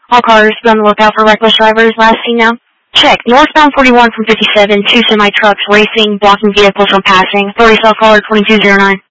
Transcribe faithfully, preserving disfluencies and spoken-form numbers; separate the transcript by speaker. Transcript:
Speaker 1: All cars, be on the lookout for reckless drivers. Last seen now. Check. Northbound forty-one from fifty-seven. Two semi-trucks racing, blocking vehicles from passing. authorities call caller twenty-two oh nine.